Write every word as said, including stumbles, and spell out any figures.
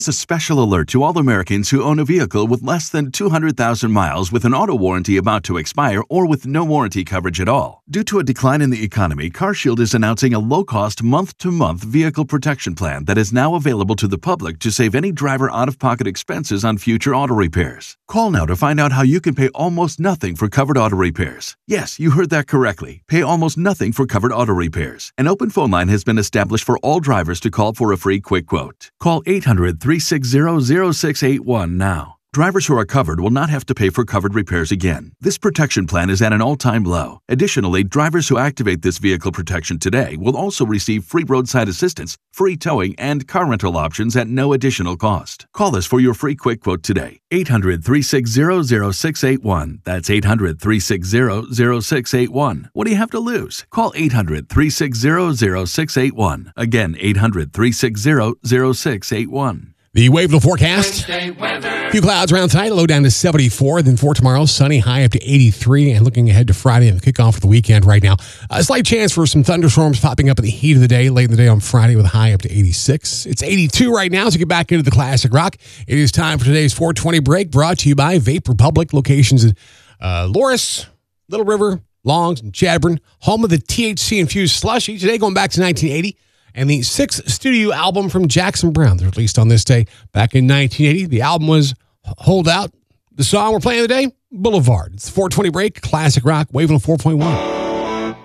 It's a special alert to all Americans who own a vehicle with less than two hundred thousand miles with an auto warranty about to expire or with no warranty coverage at all. Due to a decline in the economy, CarShield is announcing a low-cost month-to-month vehicle protection plan that is now available to the public to save any driver out-of-pocket expenses on future auto repairs. Call now to find out how you can pay almost nothing for covered auto repairs. Yes, you heard that correctly. Pay almost nothing for covered auto repairs. An open phone line has been established for all drivers to call for a free quick quote. Call eight hundred, three six zero, zero six eight one now. Drivers who are covered will not have to pay for covered repairs again. This protection plan is at an all-time low. Additionally, drivers who activate this vehicle protection today will also receive free roadside assistance, free towing, and car rental options at no additional cost. Call us for your free quick quote today. eight hundred, three six zero, zero six eight one. That's eight hundred, three six zero, zero six eight one. What do you have to lose? Call eight hundred, three six zero, zero six eight one. Again, eight hundred, three six zero, zero six eight one. The wave of the forecast. A few clouds around tonight, low down to seventy-four. Then for tomorrow, sunny, high up to eighty-three. And looking ahead to Friday and the kickoff of the weekend right now, a slight chance for some thunderstorms popping up in the heat of the day, late in the day on Friday with a high up to eighty-six. It's eighty-two right now, so get back into the classic rock. It is time for today's four twenty break, brought to you by Vape Republic, locations in uh, Loris, Little River, Longs, and Chadbourne, home of the T H C-infused slushy. Today going back to nineteen eighty. And the sixth studio album from Jackson Browne that was released on this day back in nineteen eighty. The album was Hold Out. The song we're playing today, Boulevard. It's the four twenty break, classic rock, waving a four point one.